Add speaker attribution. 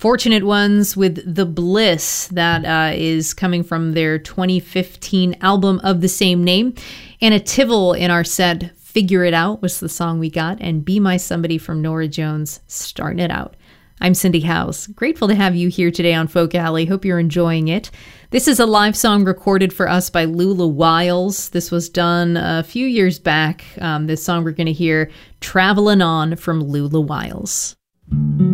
Speaker 1: Fortunate Ones with The Bliss. That is coming from their 2015 album of the same name. Anna Tivell in our set, Figure It Out was the song we got, and Be My Somebody from Norah Jones, Starting It Out. I'm Cindy Howes. Grateful to have you here today on Folk Alley. Hope you're enjoying it. This is a live song recorded for us by Lula Wiles. This was done a few years back. This song we're going to hear, Travelin' On, from Lula Wiles.